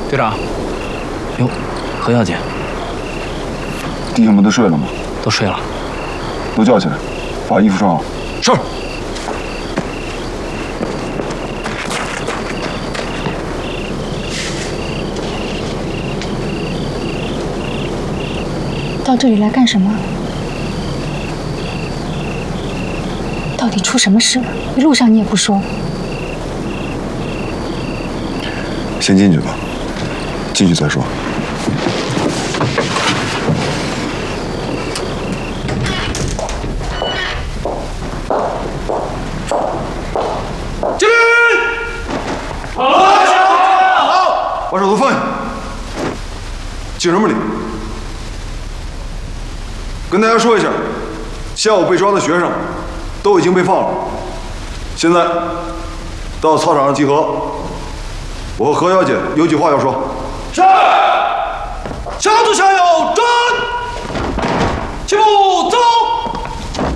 队长，哟，何小姐， 弟兄们都睡了吗？ 都睡了。 都叫起来，把衣服穿好。 是。 到这里来干什么？到底出什么事了？一路上你也不说。 先进去吧，进去再说。 敬礼！好， 把手都放下。敬什么礼？跟大家说一下，下午被抓的学生都已经被放了。现在到操场上集合。我和何小姐有句话要说。 是。